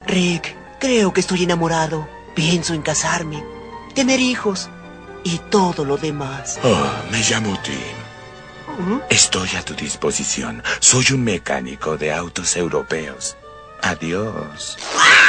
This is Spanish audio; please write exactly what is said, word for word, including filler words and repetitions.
Rick, creo que estoy enamorado. Pienso en casarme, tener hijos y todo lo demás. Oh, me llamo Tim. ¿Uh? Estoy a tu disposición. Soy un mecánico de autos europeos. Adiós.